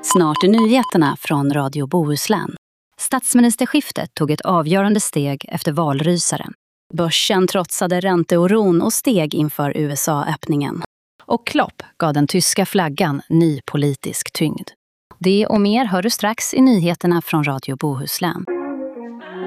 Snart är nyheterna från Radio Bohuslän. Statsministerskiftet tog ett avgörande steg efter valrysaren. Börsen trotsade ränteoron och steg inför USA-öppningen. Och Klopp gav den tyska flaggan ny politisk tyngd. Det och mer hör du strax i nyheterna från Radio Bohuslän.